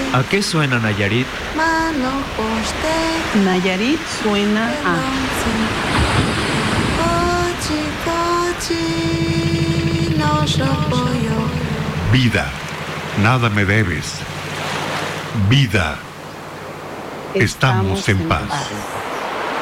¿A qué suena Nayarit? Nayarit suena a vida, nada me debes. Vida, estamos en paz.